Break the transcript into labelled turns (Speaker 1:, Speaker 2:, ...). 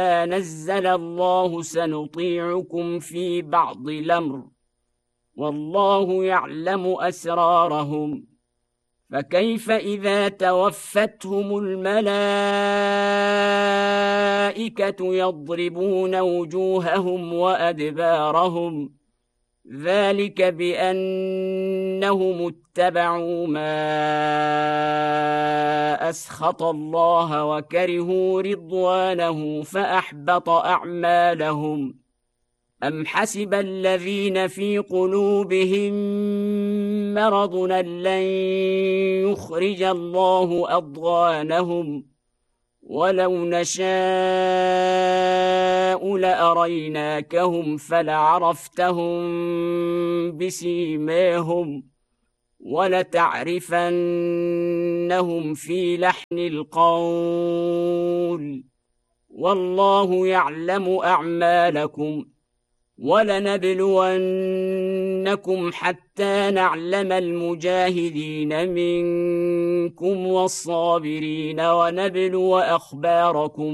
Speaker 1: نزل الله سنطيعكم في بعض الأمر والله يعلم أسرارهم فكيف إذا توفتهم الملائكة يضربون وجوههم وأدبارهم ذلك بأنهم اتبعوا ما أسخط الله وكرهوا رضوانه فأحبط أعمالهم أم حسب الذين في قلوبهم مرض أن لن يخرج الله أضغانهم ولو نشاء لأريناكهم فلعرفتهم بسيماهم ولتعرفنهم في لحن القول والله يعلم أعمالكم ولنبلونكم حتى نعلم المجاهدين منكم والصابرين ونبلو أخباركم